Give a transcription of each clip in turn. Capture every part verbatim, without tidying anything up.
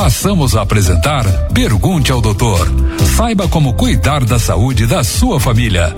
Passamos a apresentar Pergunte ao Doutor. Saiba como cuidar da saúde da sua família.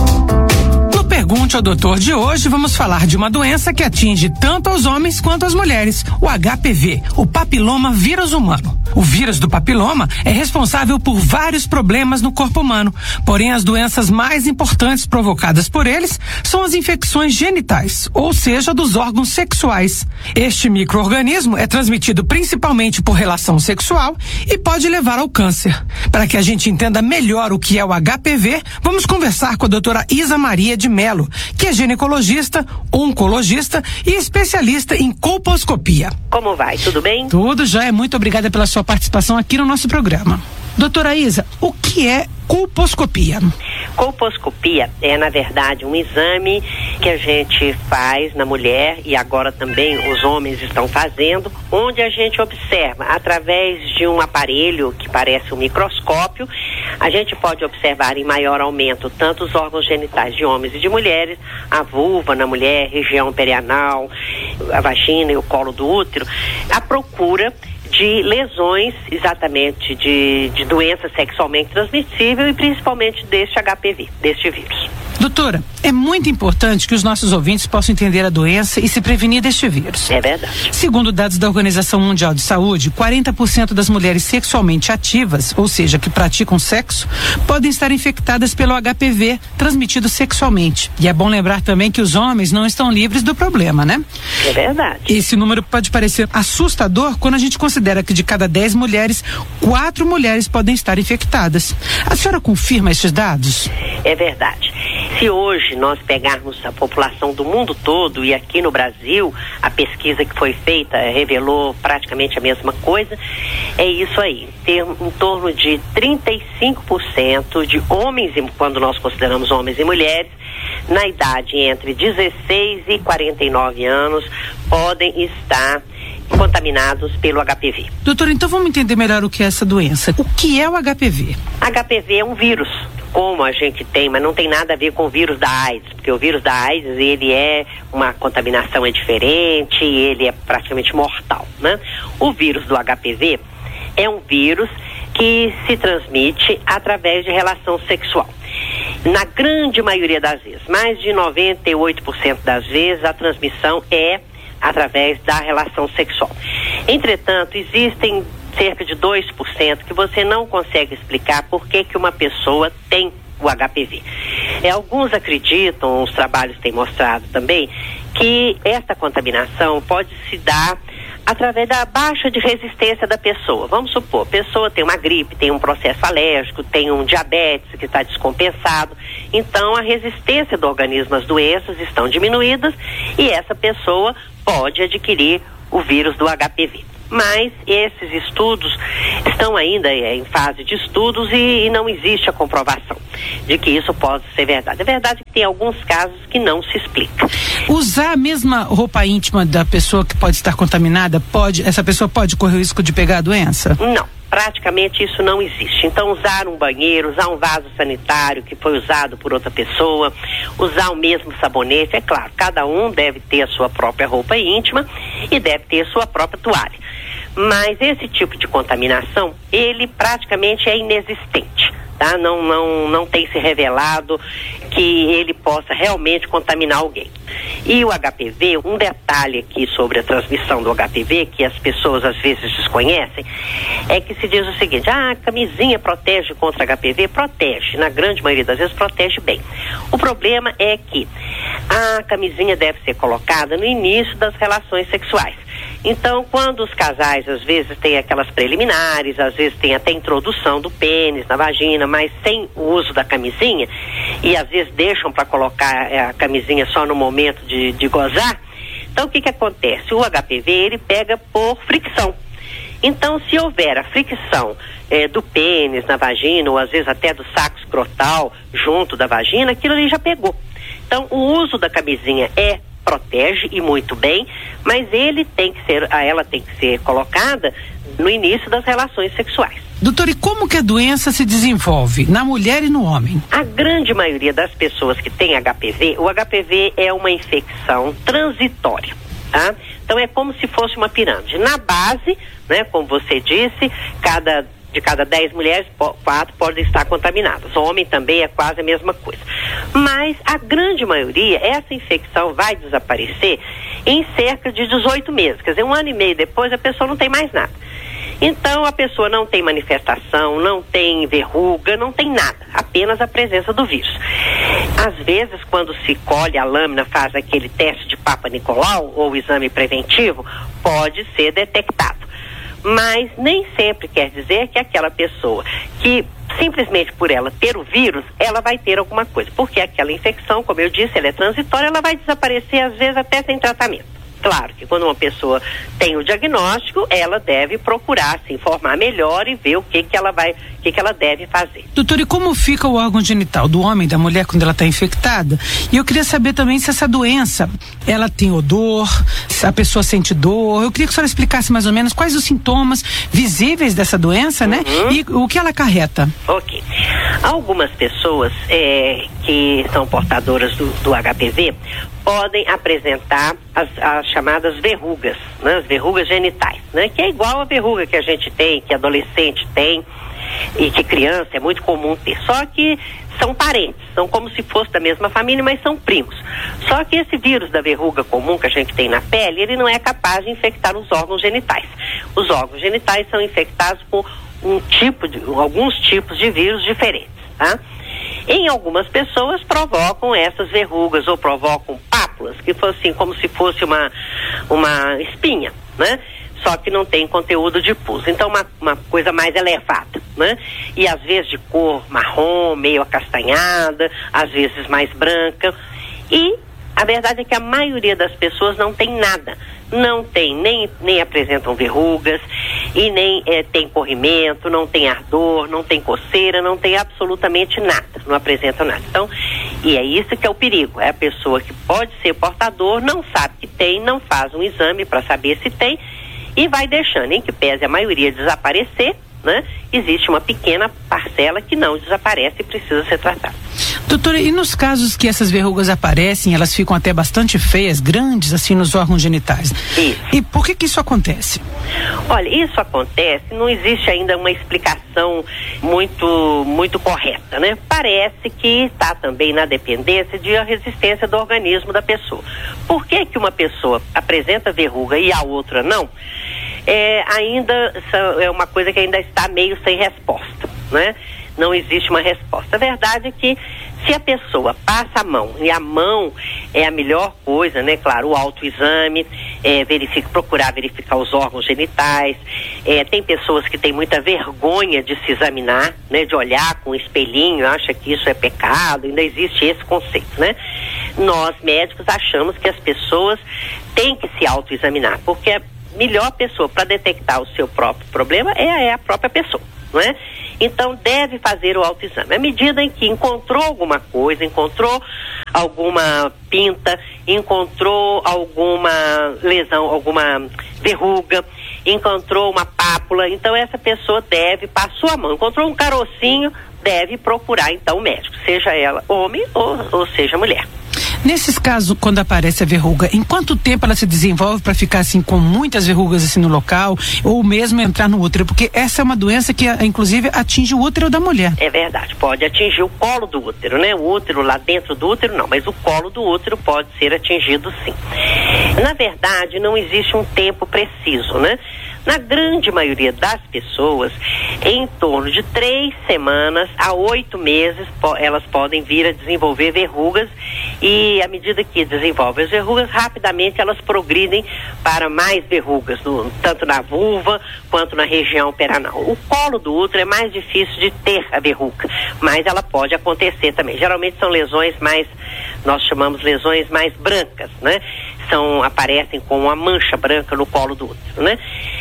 No Pergunte ao Doutor de hoje, vamos falar de uma doença que atinge tanto os homens quanto as mulheres, o H P V, o papiloma vírus humano. O vírus do papiloma é responsável por vários problemas no corpo humano, porém as doenças mais importantes provocadas por eles são as infecções genitais, ou seja, dos órgãos sexuais. Este micro-organismo é transmitido principalmente por relação sexual e pode levar ao câncer. Para que a gente entenda melhor o que é o H P V, vamos conversar com a doutora Isa Maria de Melo, que é ginecologista, oncologista e especialista em colposcopia. Como vai? Tudo bem? Tudo já. Muito obrigada pela sua participação aqui no nosso programa. Doutora Isa, o que é colposcopia? Colposcopia é, na verdade, um exame que a gente faz na mulher e agora também os homens estão fazendo, onde a gente observa através de um aparelho que parece um microscópio, a gente pode observar em maior aumento tanto os órgãos genitais de homens e de mulheres, a vulva na mulher, região perianal, a vagina e o colo do útero, à procura de lesões, exatamente, de, de doença sexualmente transmissível e principalmente deste H P V, deste vírus. Doutora, é muito importante que os nossos ouvintes possam entender a doença e se prevenir deste vírus. É verdade. Segundo dados da Organização Mundial de Saúde, quarenta por cento das mulheres sexualmente ativas, ou seja, que praticam sexo, podem estar infectadas pelo H P V transmitido sexualmente. E é bom lembrar também que os homens não estão livres do problema, né? É verdade. Esse número pode parecer assustador quando a gente considera que de cada dez mulheres, quatro mulheres podem estar infectadas. A senhora confirma esses dados? É verdade. Se hoje nós pegarmos a população do mundo todo e aqui no Brasil, a pesquisa que foi feita revelou praticamente a mesma coisa, é isso aí. Ter em torno de trinta e cinco por cento de homens, quando nós consideramos homens e mulheres, na idade entre dezesseis e quarenta e nove anos, podem estar contaminados pelo H P V. Doutora, então vamos entender melhor o que é essa doença. O que é o H P V? H P V é um vírus, como a gente tem, mas não tem nada a ver com o vírus da AIDS, porque o vírus da AIDS, ele é uma contaminação é diferente, ele é praticamente mortal, né? O vírus do H P V é um vírus que se transmite através de relação sexual. Na grande maioria das vezes, mais de noventa e oito por cento das vezes, a transmissão é através da relação sexual. Entretanto, existem cerca de dois por cento que você não consegue explicar por que que uma pessoa tem o H P V. É, alguns acreditam, os trabalhos têm mostrado também, que essa contaminação pode se dar através da baixa de resistência da pessoa. Vamos supor, a pessoa tem uma gripe, tem um processo alérgico, tem um diabetes que está descompensado, então a resistência do organismo às doenças estão diminuídas e essa pessoa pode adquirir o vírus do H P V. Mas esses estudos estão ainda é, em fase de estudos e, e não existe a comprovação de que isso pode ser verdade. É verdade que tem alguns casos que não se explica. Usar a mesma roupa íntima da pessoa que pode estar contaminada, pode, essa pessoa pode correr o risco de pegar a doença? Não. Praticamente isso não existe. Então, usar um banheiro, usar um vaso sanitário que foi usado por outra pessoa, usar o mesmo sabonete, é claro, cada um deve ter a sua própria roupa íntima e deve ter a sua própria toalha. Mas esse tipo de contaminação, ele praticamente é inexistente, tá? Não, não, não tem se revelado que ele possa realmente contaminar alguém. E o H P V, um detalhe aqui sobre a transmissão do H P V, que as pessoas às vezes desconhecem, é que se diz o seguinte: ah, a camisinha protege contra H P V? Protege, na grande maioria das vezes protege bem. O problema é que a camisinha deve ser colocada no início das relações sexuais. Então, quando os casais, às vezes, têm aquelas preliminares, às vezes tem até introdução do pênis na vagina, mas sem o uso da camisinha, e às vezes deixam para colocar a camisinha só no momento de, de gozar, então o que que acontece? O H P V, ele pega por fricção. Então, se houver a fricção eh, do pênis na vagina, ou às vezes até do saco escrotal junto da vagina, aquilo ali já pegou. Então, o uso da camisinha é protege e muito bem, mas ele tem que ser, ela tem que ser colocada no início das relações sexuais. Doutor, e como que a doença se desenvolve na mulher e no homem? A grande maioria das pessoas que tem H P V, o H P V é uma infecção transitória, tá? Então é como se fosse uma pirâmide. Na base, né, como você disse, cada de cada dez mulheres, quatro podem estar contaminadas. O homem também é quase a mesma coisa. Mas a grande maioria, essa infecção vai desaparecer em cerca de dezoito meses. Quer dizer, um ano e meio depois a pessoa não tem mais nada. Então a pessoa não tem manifestação, não tem verruga, não tem nada, apenas a presença do vírus. Às vezes, quando se colhe a lâmina, faz aquele teste de Papa Nicolau ou o exame preventivo, pode ser detectado. Mas nem sempre quer dizer que aquela pessoa que simplesmente por ela ter o vírus, ela vai ter alguma coisa. Porque aquela infecção, como eu disse, ela é transitória, ela vai desaparecer às vezes até sem tratamento. Claro que quando uma pessoa tem o diagnóstico, ela deve procurar se informar melhor e ver o que que ela vai, o que que ela deve fazer. Doutor, e como fica o órgão genital do homem, da mulher, quando ela está infectada? E eu queria saber também se essa doença, ela tem odor, se a pessoa sente dor. Eu queria que a senhora explicasse mais ou menos quais os sintomas visíveis dessa doença, né? Uhum. E o que ela acarreta. Ok. Algumas pessoas é, que são portadoras do, do H P V podem apresentar as, as chamadas verrugas, né? As verrugas genitais, né? Que é igual a verruga que a gente tem, que adolescente tem e que criança é muito comum ter. Só que são parentes, são como se fosse da mesma família, mas são primos. Só que esse vírus da verruga comum que a gente tem na pele, ele não é capaz de infectar os órgãos genitais. Os órgãos genitais são infectados por um tipo de, alguns tipos de vírus diferentes, tá? Em algumas pessoas provocam essas verrugas ou provocam pápulas, que fosse assim, como se fosse uma, uma espinha, né? Só que não tem conteúdo de pus. Então, uma, uma coisa mais elevada, né? E às vezes de cor marrom, meio acastanhada, às vezes mais branca. E a verdade é que a maioria das pessoas não tem nada. Não tem, nem, nem apresentam verrugas, e nem é, tem corrimento, não tem ardor, não tem coceira, não tem absolutamente nada, não apresentam nada. Então, e é isso que é o perigo, é a pessoa que pode ser portador, não sabe que tem, não faz um exame para saber se tem, e vai deixando, em que pese a maioria desaparecer, né? Existe uma pequena parcela que não desaparece e precisa ser tratada. Doutora, e nos casos que essas verrugas aparecem, elas ficam até bastante feias, grandes, assim, nos órgãos genitais. Isso. E por que que isso acontece? Olha, isso acontece, não existe ainda uma explicação muito, muito correta, né? Parece que está também na dependência de a resistência do organismo da pessoa. Por que que uma pessoa apresenta verruga e a outra não? É, ainda é uma coisa que ainda está meio sem resposta, né? Não existe uma resposta. A verdade é que se a pessoa passa a mão, e a mão é a melhor coisa, né? Claro, o autoexame, é, verifica, procurar verificar os órgãos genitais. É, tem pessoas que têm muita vergonha de se examinar, né? De olhar com um espelhinho, acha que isso é pecado, ainda existe esse conceito, né? Nós, médicos, achamos que as pessoas têm que se autoexaminar, porque a melhor pessoa para detectar o seu próprio problema é, é a própria pessoa, não é? Então deve fazer o autoexame. À medida em que encontrou alguma coisa, encontrou alguma pinta, encontrou alguma lesão, alguma verruga, encontrou uma pápula, então essa pessoa deve, passou a mão, encontrou um carocinho, deve procurar então o médico, seja ela homem ou, ou seja mulher. Nesses casos, quando aparece a verruga, em quanto tempo ela se desenvolve para ficar assim com muitas verrugas assim no local, ou mesmo entrar no útero? Porque essa é uma doença que inclusive atinge o útero da mulher. É verdade, pode atingir o colo do útero, né? O útero lá dentro do útero não, mas o colo do útero pode ser atingido sim. Na verdade, não existe um tempo preciso, né? Na grande maioria das pessoas, em torno de três semanas a oito meses, po- elas podem vir a desenvolver verrugas, e à medida que desenvolvem as verrugas, rapidamente elas progridem para mais verrugas, no, tanto na vulva quanto na região perianal. O colo do útero é mais difícil de ter a verruga, mas ela pode acontecer também. Geralmente são lesões mais, nós chamamos lesões mais brancas, né? São, aparecem com uma mancha branca no colo do útero, né?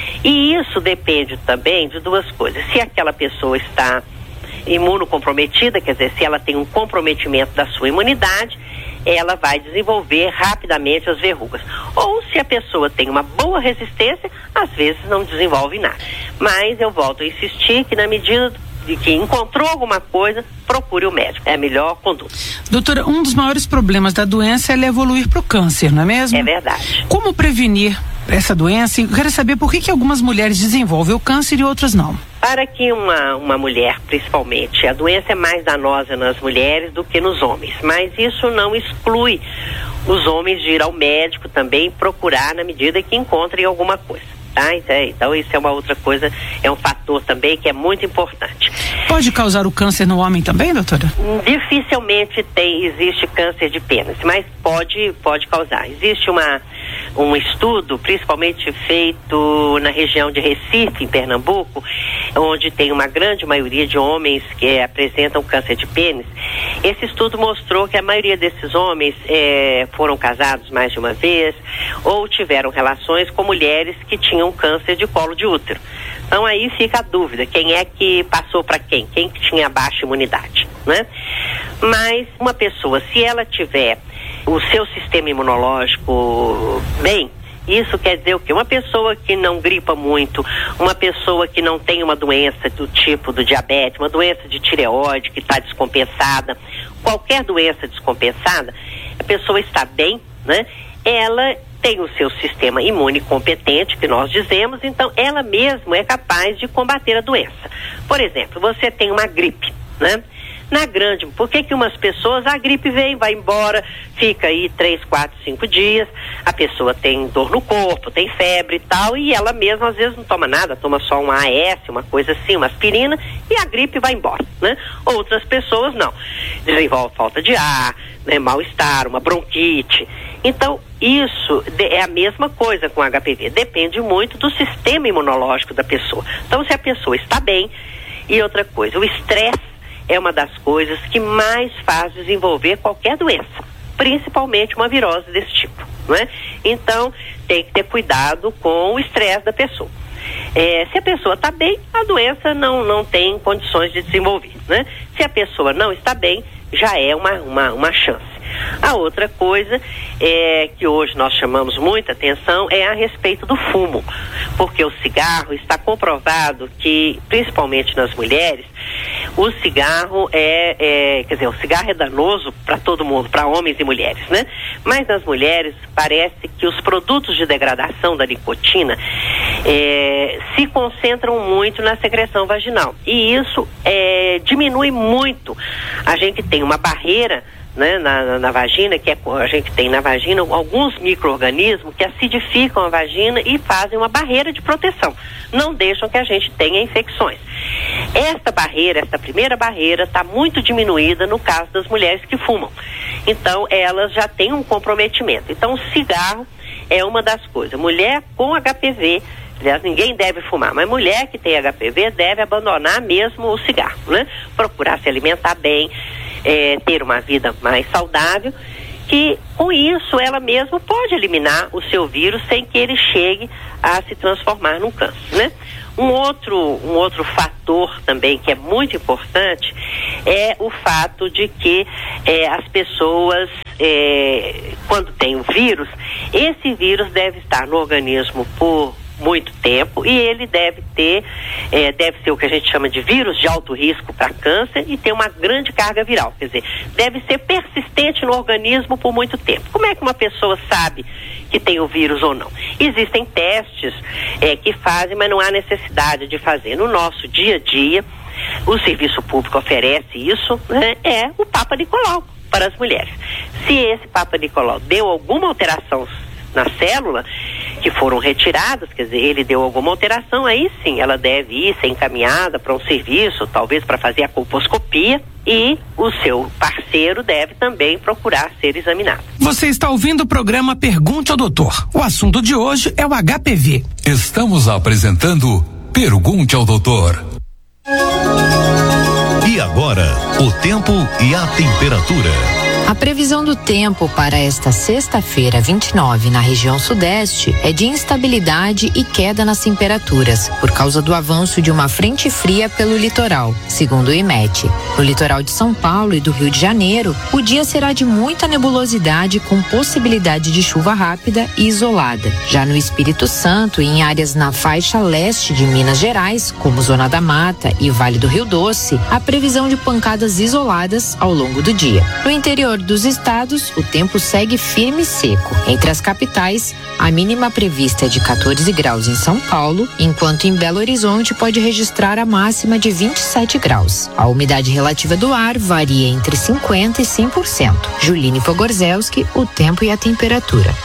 E isso depende também de duas coisas. Se aquela pessoa está imunocomprometida, quer dizer, se ela tem um comprometimento da sua imunidade, ela vai desenvolver rapidamente as verrugas. Ou se a pessoa tem uma boa resistência, às vezes não desenvolve nada. Mas eu volto a insistir que na medida de que encontrou alguma coisa, procure o médico. É a melhor conduta. Doutora, um dos maiores problemas da doença é ela evoluir para o câncer, não é mesmo? É verdade. Como prevenir essa doença? Eu quero saber por que, que algumas mulheres desenvolvem o câncer e outras não. Para que uma, uma mulher, principalmente, a doença é mais danosa nas mulheres do que nos homens, mas isso não exclui os homens de ir ao médico também procurar na medida que encontrem alguma coisa. Tá? Então isso é uma outra coisa, é um fator também que é muito importante. Pode causar o câncer no homem também, doutora? Dificilmente tem, existe câncer de pênis, mas pode, pode causar. Existe uma, um estudo, principalmente feito na região de Recife, em Pernambuco, onde tem uma grande maioria de homens que apresentam câncer de pênis. Esse estudo mostrou que a maioria desses homens é, foram casados mais de uma vez ou tiveram relações com mulheres que tinham câncer de colo de útero. Então aí fica a dúvida, quem é que passou para quem? Quem que tinha baixa imunidade, né? Mas uma pessoa, se ela tiver o seu sistema imunológico bem, isso quer dizer o quê? Uma pessoa que não gripa muito, uma pessoa que não tem uma doença do tipo do diabetes, uma doença de tireoide que está descompensada, qualquer doença descompensada, a pessoa está bem, né? Ela tem o seu sistema imune competente, que nós dizemos, então ela mesma é capaz de combater a doença. Por exemplo, você tem uma gripe, né? Na grande, por que que umas pessoas, a gripe vem, vai embora, fica aí três, quatro, cinco dias, a pessoa tem dor no corpo, tem febre e tal, e ela mesma às vezes não toma nada, toma só um A S, uma coisa assim, uma aspirina, e a gripe vai embora, né? Outras pessoas não, desenvolve falta de ar, né, mal-estar, uma bronquite. Então, isso é a mesma coisa com H P V, depende muito do sistema imunológico da pessoa. Então, se a pessoa está bem, e outra coisa, o estresse é uma das coisas que mais faz desenvolver qualquer doença, principalmente uma virose desse tipo, não é? Então, tem que ter cuidado com o estresse da pessoa. É, se a pessoa está bem, a doença não, não tem condições de desenvolver, né? Se a pessoa não está bem, já é uma, uma, uma chance. A outra coisa é, que hoje nós chamamos muita atenção é a respeito do fumo, porque o cigarro está comprovado que, principalmente nas mulheres, o cigarro é, é quer dizer, o cigarro é danoso para todo mundo, para homens e mulheres, né? Mas nas mulheres parece que os produtos de degradação da nicotina é, se concentram muito na secreção vaginal, e isso é, diminui muito. A gente tem uma barreira, né, na, na, na vagina, que é, a gente tem na vagina alguns micro-organismos que acidificam a vagina e fazem uma barreira de proteção, não deixam que a gente tenha infecções. Esta barreira, esta primeira barreira está muito diminuída no caso das mulheres que fumam, então elas já têm um comprometimento. Então o cigarro é uma das coisas. Mulher com H P V, aliás, ninguém deve fumar, mas mulher que tem H P V deve abandonar mesmo o cigarro, né? Procurar se alimentar bem, É, ter uma vida mais saudável, que com isso ela mesma pode eliminar o seu vírus sem que ele chegue a se transformar num câncer, né? Um outro, um outro fator também que é muito importante é o fato de que é, as pessoas, é, quando tem o vírus, esse vírus deve estar no organismo por muito tempo, e ele deve ter, é, deve ser o que a gente chama de vírus de alto risco para câncer e ter uma grande carga viral, quer dizer, deve ser persistente no organismo por muito tempo. Como é que uma pessoa sabe que tem o vírus ou não? Existem testes é, que fazem, mas não há necessidade de fazer. No nosso dia a dia, o serviço público oferece isso, né, é o Papa Nicolau para as mulheres. Se esse Papa Nicolau deu alguma alteração na célula, que foram retiradas, quer dizer, ele deu alguma alteração, aí sim, ela deve ir ser encaminhada para um serviço, talvez para fazer a colposcopia, e o seu parceiro deve também procurar ser examinado. Você está ouvindo o programa Pergunte ao Doutor. O assunto de hoje é o H P V. Estamos apresentando Pergunte ao Doutor. E agora, o tempo e a temperatura. A previsão do tempo para esta sexta-feira, vinte e nove, na região sudeste, é de instabilidade e queda nas temperaturas, por causa do avanço de uma frente fria pelo litoral, segundo o IMET. No litoral de São Paulo e do Rio de Janeiro, o dia será de muita nebulosidade com possibilidade de chuva rápida e isolada. Já no Espírito Santo e em áreas na faixa leste de Minas Gerais, como Zona da Mata e Vale do Rio Doce, há previsão de pancadas isoladas ao longo do dia. No interior dos estados, o tempo segue firme e seco. Entre as capitais, a mínima prevista é de quatorze graus em São Paulo, enquanto em Belo Horizonte pode registrar a máxima de vinte e sete graus. A umidade relativa do ar varia entre cinquenta e cem por cento. Juline Pogorzelski, o tempo e a temperatura.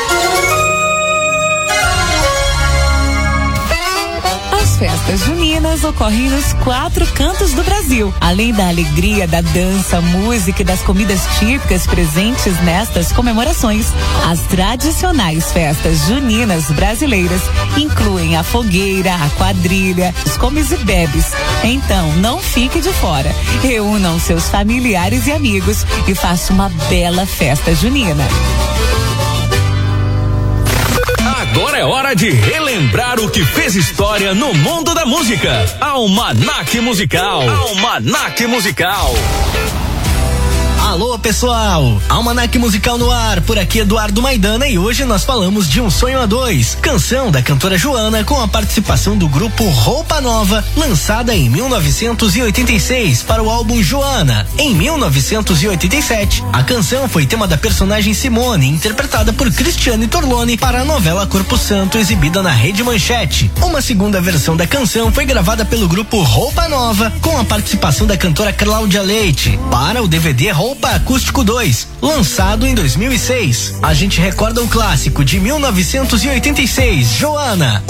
As festas juninas ocorrem nos quatro cantos do Brasil. Além da alegria da dança, música e das comidas típicas presentes nestas comemorações, as tradicionais festas juninas brasileiras incluem a fogueira, a quadrilha, os comes e bebes. Então, não fique de fora. Reúnam seus familiares e amigos e faça uma bela festa junina. Agora é hora de relembrar o que fez história no mundo da música. Almanaque Musical. Almanaque Musical. Alô, pessoal! Almanaque Musical no ar, por aqui Eduardo Maidana, e hoje nós falamos de Um Sonho a Dois, canção da cantora Joana com a participação do grupo Roupa Nova, lançada em mil novecentos e oitenta e seis para o álbum Joana. Em mil novecentos e oitenta e sete, a canção foi tema da personagem Simone, interpretada por Cristiane Torlone para a novela Corpo Santo, exibida na Rede Manchete. Uma segunda versão da canção foi gravada pelo grupo Roupa Nova, com a participação da cantora Cláudia Leite, para o D V D Roupa Acústico dois, lançado em dois mil e seis. A gente recorda o clássico de mil novecentos e oitenta e seis, Joana,